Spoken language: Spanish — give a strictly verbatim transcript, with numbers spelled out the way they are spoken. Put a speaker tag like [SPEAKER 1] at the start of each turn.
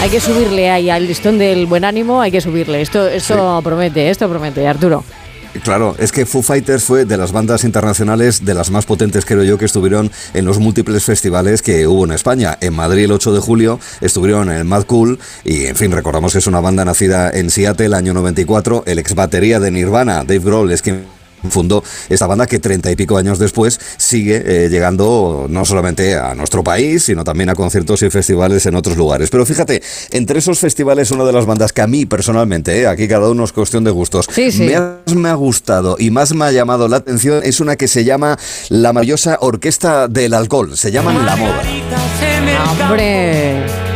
[SPEAKER 1] hay que subirle ahí al listón del buen ánimo, hay que subirle. Esto, esto sí. promete, esto promete, Arturo.
[SPEAKER 2] Claro, es que Foo Fighters fue de las bandas internacionales de las más potentes, creo yo, que estuvieron en los múltiples festivales que hubo en España. En Madrid el ocho de julio estuvieron en Mad Cool y, en fin, recordamos que es una banda nacida en Seattle, año noventa y cuatro. El ex batería de Nirvana, Dave Grohl, es quien fundó esta banda que treinta y pico años después sigue eh, llegando no solamente a nuestro país, sino también a conciertos y festivales en otros lugares. Pero fíjate, entre esos festivales, una de las bandas que a mí personalmente, eh, aquí cada uno es cuestión de gustos,
[SPEAKER 1] sí, sí.
[SPEAKER 2] más me ha gustado y más me ha llamado la atención es una que se llama la maravillosa Orquesta del Alcohol. Se llaman La Moda.
[SPEAKER 1] ¡Hombre!